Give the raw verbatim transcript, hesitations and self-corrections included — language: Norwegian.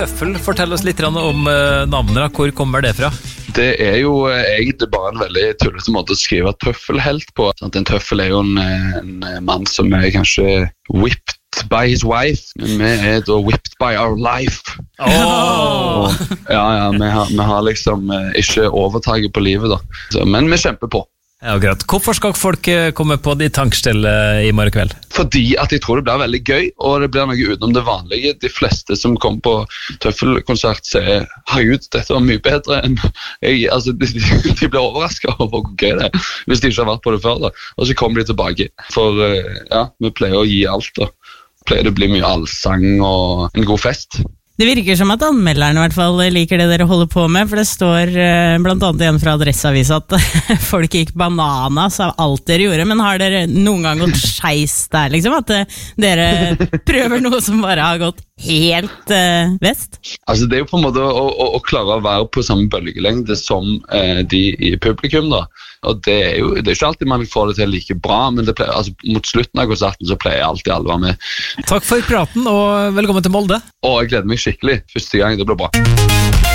Tøffel, fortell oss litt om navnet, hvor kommer det fra? Det er jo egentlig bare en veldig tullete måte å skrive tøffelhelt på. En tøffel er jo en, en mann som er kanskje whipped by his wife, men vi er da whipped by our life. Oh. Og, ja, ja, vi har, vi har liksom ikke overtaget på livet da, Så, men vi kjemper på. Ja, greit. Hvorfor skal folk komme på de tankstellet i morgen kveld? Fordi at jeg tror det blir veldig gøy, og det blir noe utenom det vanlige. De fleste som kommer på tøffelkonsert sier, herregud, dette var mye bedre enn jeg. Altså, de, de blir overrasket over hvor gøy det er, hvis de ikke har vært på det før. Da. Og så kommer de tilbake. For ja, vi pleier å gi alt. Da. Pleier det å bli mye allsang og en god fest. Det virker som at anmelderen i hvert fall liker det dere holder på med, for det står blant annet igjen fra Adresseavisen at folk gikk bananas av alt dere gjorde, men har dere noen gang gått skeis der, liksom? At dere prøver noe som bare har gått helt uh, vest? Altså det er jo på en måte å, å, å klare å være på samme bølgelengde som uh, de i publikum da, og det er jo det er ikke alltid man får det til like bra, men det pleier, altså, mot slutten av konserten så pleier alltid alle å være med. Takk for praten og velkommen til Molde. Og jeg gleder meg skikkelig, første gang det blir bra.